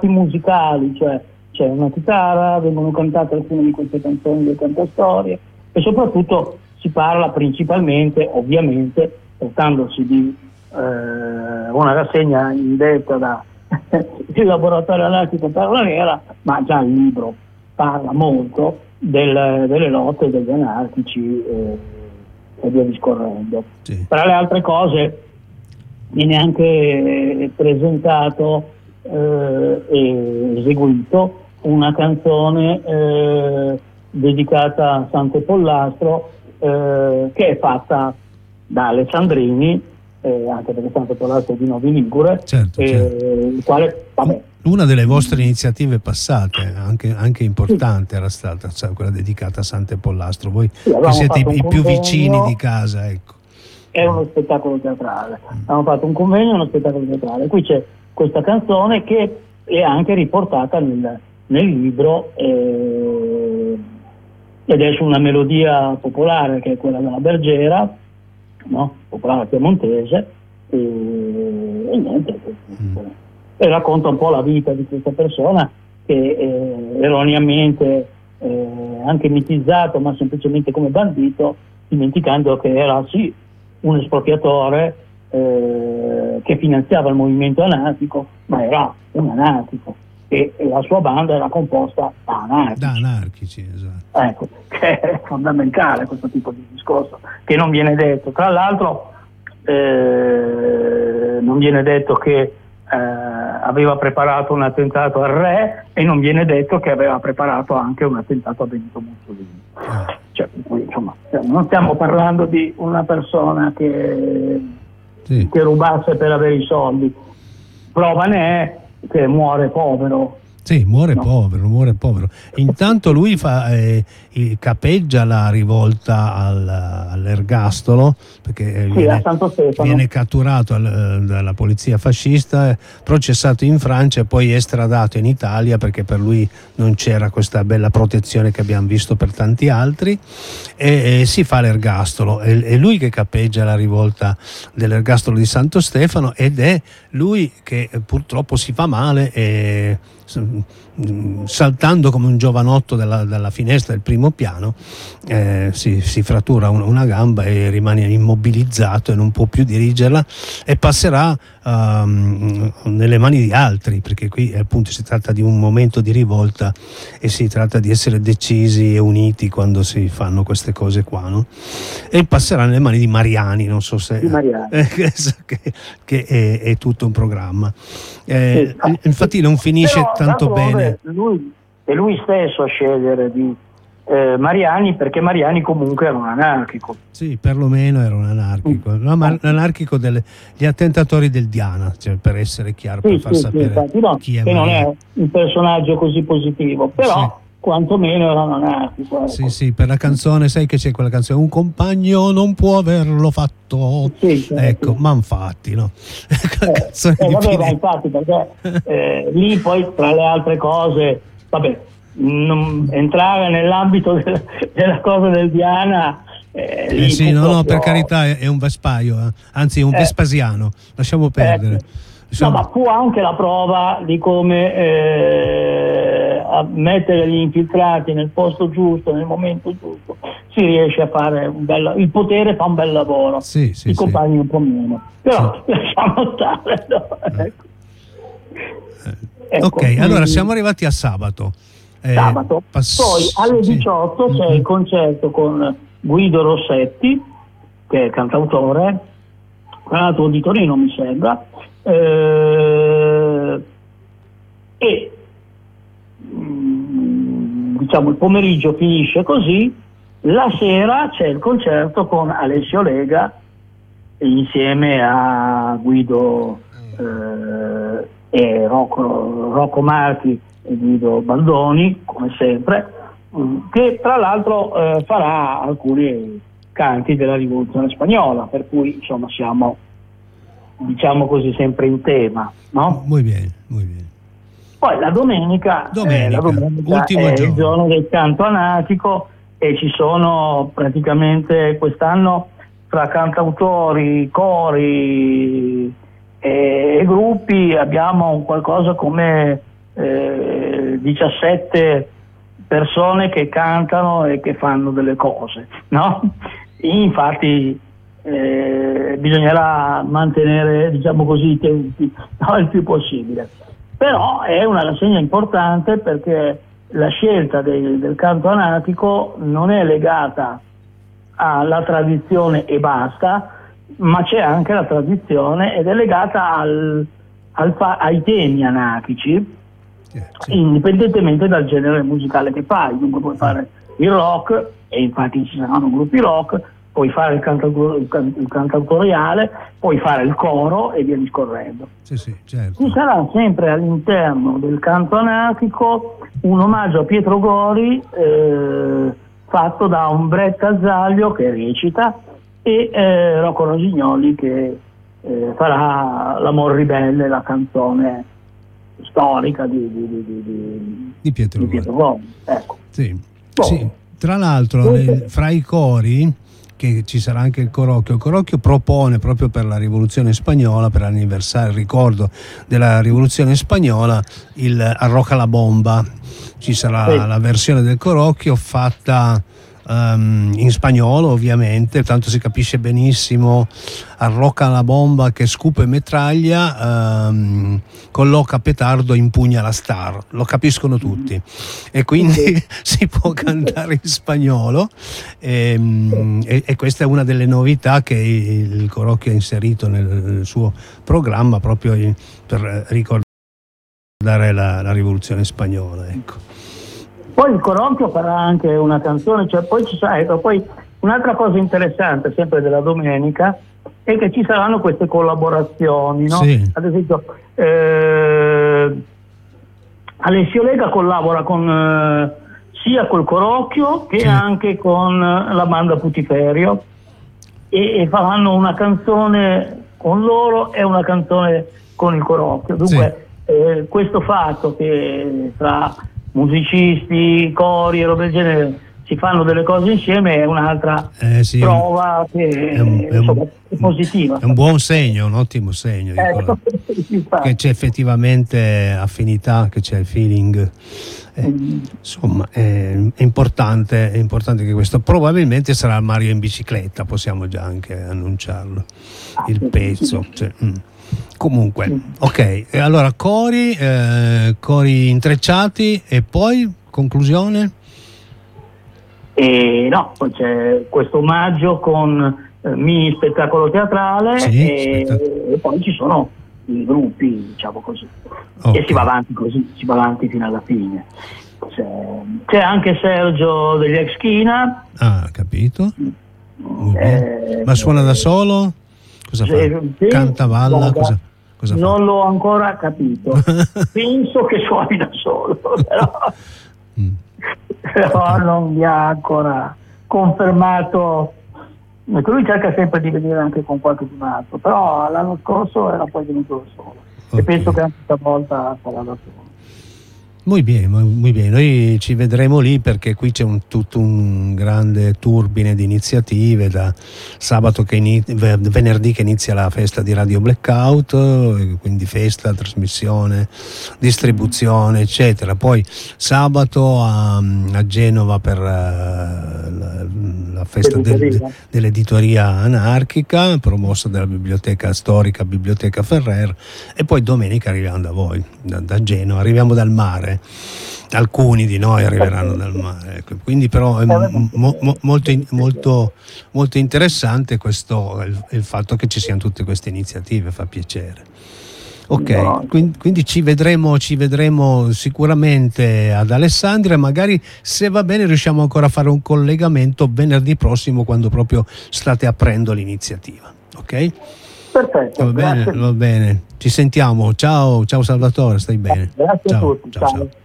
parti musicali, cioè c'è una chitarra, vengono cantate alcune di queste canzoni del cantastorie, e soprattutto si parla principalmente, ovviamente, trattandosi di una rassegna indetta da il laboratorio anarchico Perla Nera, ma già il libro parla molto delle lotte degli anarchici e via discorrendo. Sì. Tra le altre cose viene anche presentato e eseguito una canzone dedicata a Santo Pollastro, che è fatta da Alessandrini, anche perché Santo Pollastro è di Novi Ligure, certo. il quale, vabbè, una delle vostre iniziative passate, anche importante, era stata quella dedicata a Santo Pollastro. Voi che siete i più vicini di casa, ecco. È uno spettacolo teatrale. Abbiamo fatto un convegno, uno spettacolo teatrale. Qui c'è questa canzone che è anche riportata nel libro, ed è su una melodia popolare che è quella della Bergera, no? Popolare piemontese, e niente. E racconta un po' la vita di questa persona che erroneamente anche mitizzato, ma semplicemente come bandito, dimenticando che era sì un espropriatore che finanziava il movimento anarchico, ma era un anarchico e la sua banda era composta da anarchici. Da anarchici, esatto. Ecco, che è fondamentale questo tipo di discorso, che non viene detto. Tra l'altro non viene detto che aveva preparato un attentato al re, e non viene detto che aveva preparato anche un attentato a Benito Mussolini. Cioè, insomma, non stiamo parlando di una persona che rubasse per avere i soldi. Prova ne è che muore povero. Sì, muore povero. Intanto lui capeggia la rivolta all'ergastolo, perché viene catturato dalla polizia fascista, processato in Francia e poi estradato in Italia, perché per lui non c'era questa bella protezione che abbiamo visto per tanti altri, e si fa l'ergastolo. È lui che capeggia la rivolta dell'ergastolo di Santo Stefano, ed è lui che purtroppo si fa male e saltando come un giovanotto dalla finestra del primo piano si frattura una gamba e rimane immobilizzato e non può più dirigerla, e passerà nelle mani di altri, perché qui appunto si tratta di un momento di rivolta e si tratta di essere decisi e uniti quando si fanno queste cose qua, no? E passerà nelle mani di Mariani, non so se che è tutto un programma. Infatti non finisce tanto bene. È lui stesso a scegliere di Mariani, perché Mariani comunque era un anarchico. Sì, perlomeno era un anarchico, no, ma l'anarchico gli attentatori del Diana, cioè, per essere chiaro, per far sapere chi è. Che non è un personaggio così positivo, però quantomeno era un anarchico. Ecco. Sì, per la canzone, sai che c'è quella canzone, un compagno non può averlo fatto, ecco, ma infatti, no? Ma infatti, perché lì poi tra le altre cose, vabbè, non entrare nell'ambito della cosa del Diana. Sì, no, per carità, è un vespaio, anzi è un vespasiano, lasciamo perdere. No, ma fu anche la prova di come a mettere gli infiltrati nel posto giusto, nel momento giusto, si riesce a fare il potere fa un bel lavoro, i compagni un po' meno, però lasciamo stare. No? Ecco, ok, allora siamo arrivati a sabato. Poi alle 18 c'è il concerto con Guido Rossetti, che è cantautore, tra l'altro di Torino mi sembra, e diciamo il pomeriggio finisce così, la sera c'è il concerto con Alessio Lega insieme a Guido e Rocco Marchi e Guido Baldoni, come sempre, che tra l'altro farà alcuni canti della rivoluzione spagnola, per cui insomma siamo, diciamo così, sempre in tema, no? Muy bien. Poi la domenica ultimo è giorno. il giorno del canto anarchico, e ci sono praticamente quest'anno tra cantautori, cori e gruppi abbiamo qualcosa come 17 persone che cantano e che fanno delle cose, no? Infatti bisognerà mantenere, diciamo così, i tempi, no, il più possibile. Però è una rassegna importante perché la scelta del canto anatico non è legata alla tradizione e basta, ma c'è anche la tradizione ed è legata ai temi anatici, sì, indipendentemente dal genere musicale che fai. Dunque puoi fare il rock, e infatti ci saranno gruppi rock, puoi fare il cantautoriale, puoi fare il coro e via discorrendo. Sì, sì, certo. Ci sarà sempre all'interno del canto anatico un omaggio a Pietro Gori fatto da Ombretta Zaglio, che recita, e Rocco Rosignoli, che farà L'amor ribelle, la canzone storica di Pietro Gori. Ecco. Sì. Sì. Tra l'altro, fra i cori, che ci sarà anche il Corocchio propone proprio per la Rivoluzione Spagnola, per l'anniversario, il ricordo della Rivoluzione Spagnola, il Arroca la bomba. Ci sarà la versione del Corocchio fatta in spagnolo, ovviamente, tanto si capisce benissimo. Arroca la bomba che scupe metraglia, colloca petardo, impugna la star, lo capiscono tutti, e quindi si può cantare in spagnolo, e questa è una delle novità che il Corocchio ha inserito nel suo programma, proprio per ricordare la rivoluzione spagnola, ecco. Poi il Corocchio farà anche una canzone, cioè poi ci sarà, poi un'altra cosa interessante sempre della domenica è che ci saranno queste collaborazioni, no? Sì. Ad esempio Alessio Lega collabora con sia col Corocchio che anche con la banda Putiferio, e faranno una canzone con loro e una canzone con il Corocchio. Dunque questo fatto che tra musicisti, cori e roba del genere si fanno delle cose insieme è un'altra prova che è positiva. È un buon segno, un ottimo segno, che c'è effettivamente affinità, che c'è feeling. Insomma, è importante che questo probabilmente sarà Mario in bicicletta, possiamo già anche annunciarlo, il pezzo. Cioè, comunque, ok, allora cori intrecciati, e poi conclusione? No, poi c'è questo omaggio con mini spettacolo teatrale, e poi ci sono i gruppi, diciamo così, e si va avanti così, si va avanti fino alla fine. C'è anche Sergio degli Ex China. Ah, capito. Ma suona da solo? Cosa fa? Canta, balla? Cosa fa? Non l'ho ancora capito. Penso che suoni da solo, però non mi ha ancora confermato. Lui cerca sempre di venire anche con qualche altro, però l'anno scorso era poi venuto da solo, e penso che anche stavolta sarà da solo. Muy bien, noi ci vedremo lì, perché qui c'è tutto un grande turbine di iniziative, da sabato venerdì che inizia la festa di Radio Blackout, quindi festa, trasmissione, distribuzione, eccetera. Poi sabato a Genova per la festa dell'editoria anarchica, promossa dalla biblioteca storica Biblioteca Ferrer, e poi domenica arriviamo da voi, da Genova, arriviamo dal mare. Alcuni di noi arriveranno dal mare, quindi però è molto interessante questo, il fatto che ci siano tutte queste iniziative, fa piacere. Ok, quindi ci vedremo sicuramente ad Alessandria, magari, se va bene, riusciamo ancora a fare un collegamento venerdì prossimo, quando proprio state aprendo l'iniziativa, ok? Perfetto, va bene, ci sentiamo. Ciao Salvatore, stai bene? Grazie a tutti, ciao.